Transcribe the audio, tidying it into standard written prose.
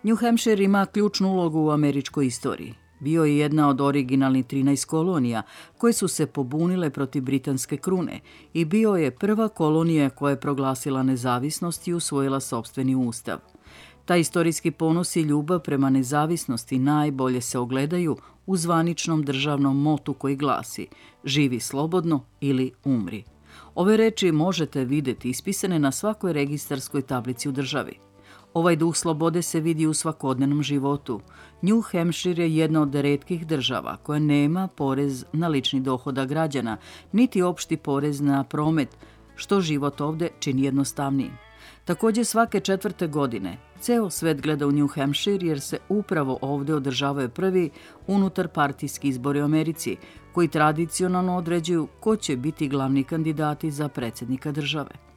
New Hampshire ima ključnu ulogu u američkoj istoriji. Bio je jedna od originalnih 13 kolonija koje su se pobunile protiv britanske krune i bio je prva kolonija koja je proglasila nezavisnost i usvojila sopstveni ustav. Taj istorijski ponos i ljubav prema nezavisnosti najbolje se ogledaju u zvaničnom državnom motu koji glasi "Živi slobodno ili umri". Ove reči možete vidjeti ispisane na svakoj registarskoj tablici u državi. Ovaj duh slobode se vidi u svakodnevnom životu. New Hampshire je jedna od retkih država koja nema porez na lični dohodak građana, niti opšti porez na promet, što život ovdje čini jednostavnijim. Također svake 4. godine ceo svet gleda u New Hampshire jer se upravo ovdje održavaju prvi unutarpartijski izbori u Americi, koji tradicionalno određuju ko će biti glavni kandidati za predsjednika države.